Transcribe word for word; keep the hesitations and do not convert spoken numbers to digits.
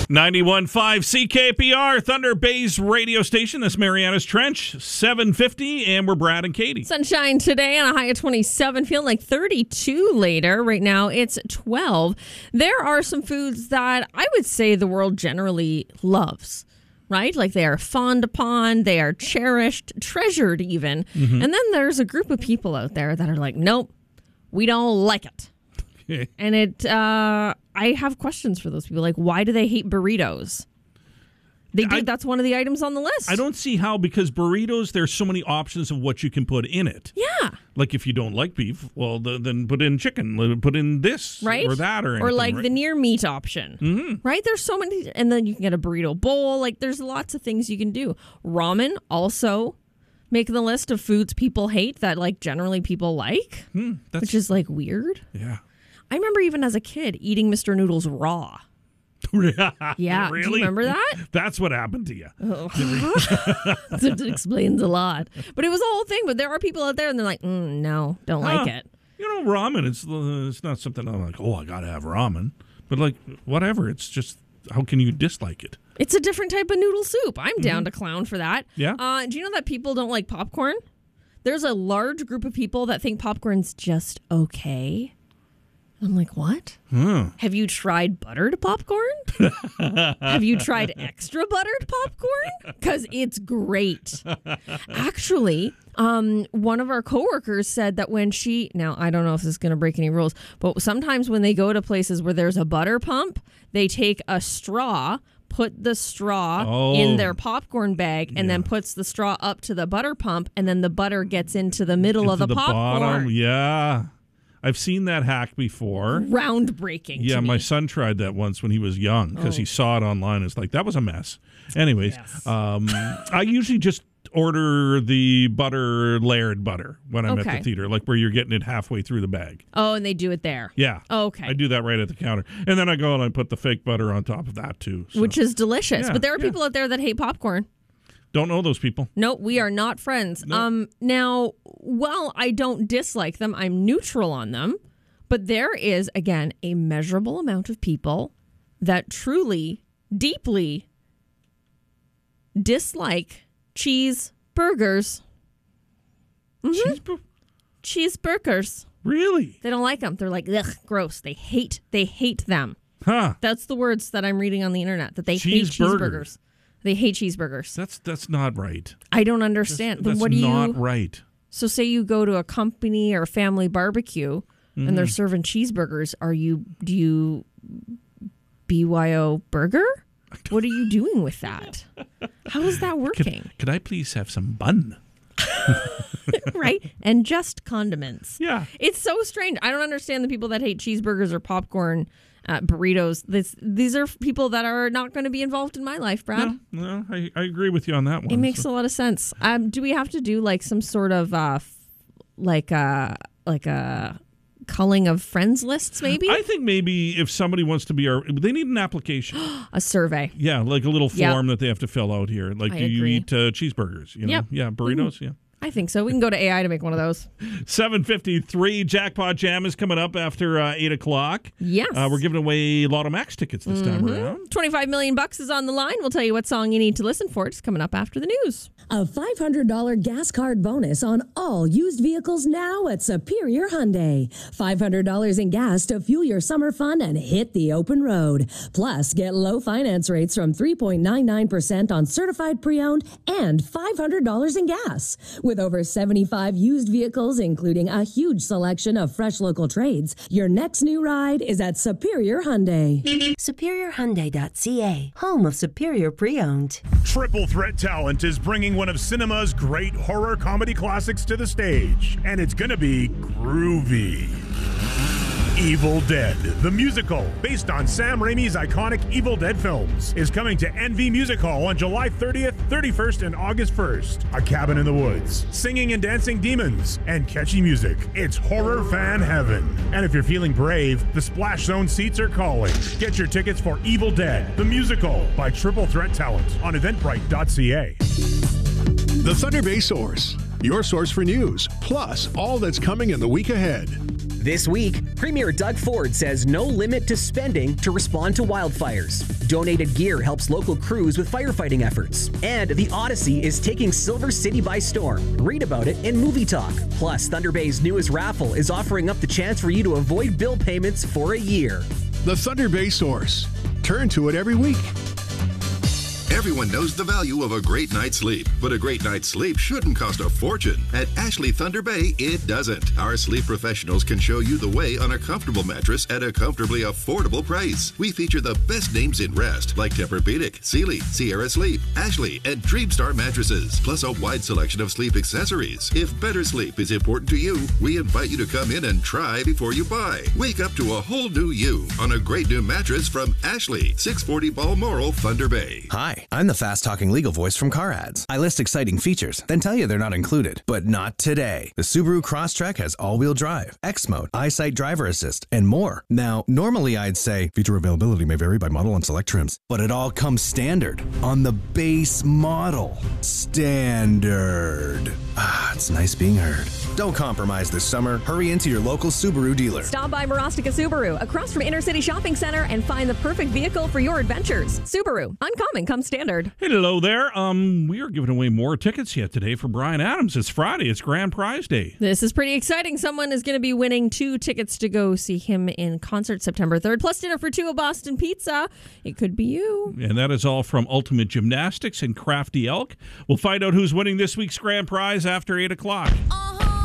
ninety-one point five C K P R, Thunder Bay's radio station. That's Mariana's Trench, seven fifty, and we're Brad and Katie. Sunshine today on a high of twenty-seven, feeling like thirty-two later. Right now it's twelve. There are some foods that I would say the world generally loves, right? Like they are fawned upon, they are cherished, treasured even. Mm-hmm. And then there's a group of people out there that are like, nope, we don't like it. And it, uh, I have questions for those people. Like, why do they hate burritos? They do. I, that's one of the items on the list. I don't see how, because burritos, there's so many options of what you can put in it. Yeah. Like if you don't like beef, well, the, then put in chicken, put in this right? or that or anything. Or like right? the near meat option. Mm-hmm. Right? There's so many. And then you can get a burrito bowl. Like there's lots of things you can do. Ramen also making the list of foods people hate that like generally people like, hmm, that's, which is like weird. Yeah. I remember even as a kid eating Mister Noodles raw. Yeah. Really? Do you remember that? That's what happened to you. Oh. That explains a lot. But it was a whole thing. But there are people out there and they're like, mm, no, don't huh. like it. You know, ramen, it's, uh, it's not something I'm like, oh, I got to have ramen. But like, whatever. It's just, how can you dislike it? It's a different type of noodle soup. I'm down mm-hmm. to clown for that. Yeah. Uh, do you know that people don't like popcorn? There's a large group of people that think popcorn's just okay. I'm like, what? Hmm. Have you tried buttered popcorn? Have you tried extra buttered popcorn? Because it's great. Actually, um, one of our coworkers said that when she, now I don't know if this is going to break any rules, but sometimes when they go to places where there's a butter pump, they take a straw, put the straw oh. in their popcorn bag, and yeah. then puts the straw up to the butter pump, and then the butter gets into the middle into of the, the popcorn. Bottom. Yeah. I've seen that hack before. Groundbreaking. Yeah, to me. my son tried that once when he was young because oh. he saw it online. It's like, that was a mess. Anyways, yes. um, I usually just order the butter, layered butter when I'm okay. at the theater, like where you're getting it halfway through the bag. Oh, and they do it there. Yeah. Oh, okay. I do that right at the counter. And then I go and I put the fake butter on top of that too. So. Which is delicious. Yeah, but there are yeah. people out there that hate popcorn. Don't know those people. No, we are not friends. No. Um, now, while I don't dislike them, I'm neutral on them. But there is, again, a measurable amount of people that truly, deeply dislike cheeseburgers. Mm-hmm. Cheeseburgers? Cheeseburgers. Really? They don't like them. They're like, ugh, gross. They hate, they hate them. Huh. That's the words that I'm reading on the internet, that they hate cheeseburgers. They hate cheeseburgers. That's that's not right. I don't understand. That's, that's what do not you, right. So say you go to a company or a family barbecue, mm-hmm. and they're serving cheeseburgers. Are you, do you B Y O burger? What are you doing with that? How is that working? Could, could I please have some bun? Right? And just condiments. Yeah. It's so strange. I don't understand the people that hate cheeseburgers or popcorn, uh, burritos. This, these are people that are not going to be involved in my life, Brad. No, no I, I agree with you on that one. It makes so. a lot of sense. Um, do we have to do like some sort of uh, f- like a like a culling of friends lists? Maybe. I think maybe if somebody wants to be our, they need an application, a survey. Yeah, like a little form yep. that they have to fill out here. Like, I do you agree. eat uh, cheeseburgers? You know, yep. yeah, burritos. Mm-hmm. Yeah. I think so. We can go to A I to make one of those. seven fifty-three Jackpot Jam is coming up after uh, eight o'clock. Yes. Uh, we're giving away Lotto Max tickets this mm-hmm. time around. twenty-five million bucks is on the line. We'll tell you what song you need to listen for. It's coming up after the news. A five hundred dollars gas card bonus on all used vehicles now at Superior Hyundai. five hundred dollars in gas to fuel your summer fun and hit the open road. Plus, get low finance rates from three point nine nine percent on certified pre-owned and five hundred dollars in gas. With over seventy-five used vehicles, including a huge selection of fresh local trades, your next new ride is at Superior Hyundai. Superior Hyundai dot C A, home of Superior Pre-Owned. Triple Threat Talent is bringing one of cinema's great horror comedy classics to the stage, and it's gonna be groovy. Evil Dead, the musical, based on Sam Raimi's iconic Evil Dead films, is coming to N V Music Hall on July thirtieth, thirty-first, and August first. A cabin in the woods, singing and dancing demons, and catchy music. It's horror fan heaven. And if you're feeling brave, the Splash Zone seats are calling. Get your tickets for Evil Dead, the musical, by Triple Threat Talent on eventbrite dot C A. The Thunder Bay Source, your source for news, plus all that's coming in the week ahead. This week, Premier Doug Ford says no limit to spending to respond to wildfires. Donated gear helps local crews with firefighting efforts. And the Odyssey is taking Silver City by storm. Read about it in Movie Talk. Plus, Thunder Bay's newest raffle is offering up the chance for you to avoid bill payments for a year. The Thunder Bay Source. Turn to it every week. Everyone knows the value of a great night's sleep, but a great night's sleep shouldn't cost a fortune. At Ashley Thunder Bay, it doesn't. Our sleep professionals can show you the way on a comfortable mattress at a comfortably affordable price. We feature the best names in rest, like Tempur-Pedic, Sealy, Sierra Sleep, Ashley, and Dreamstar mattresses, plus a wide selection of sleep accessories. If better sleep is important to you, we invite you to come in and try before you buy. Wake up to a whole new you on a great new mattress from Ashley, six forty Balmoral, Thunder Bay. Hi. I'm the fast-talking legal voice from Car Ads. I list exciting features, then tell you they're not included. But not today. The Subaru Crosstrek has all-wheel drive, X-Mode, EyeSight Driver Assist, and more. Now, normally I'd say feature availability may vary by model and select trims, but it all comes standard on the base model. Standard. Ah, it's nice being heard. Don't compromise this summer. Hurry into your local Subaru dealer. Stop by Marostica Subaru, across from Inner City Shopping Center, and find the perfect vehicle for your adventures. Subaru, uncommon comes standard. Hello there. Um, we are giving away more tickets yet today for Bryan Adams. It's Friday. It's Grand Prize Day. This is pretty exciting. Someone is going to be winning two tickets to go see him in concert September third, plus dinner for two at Boston Pizza. It could be you. And that is all from Ultimate Gymnastics and Crafty Elk. We'll find out who's winning this week's grand prize after eight o'clock. Oh.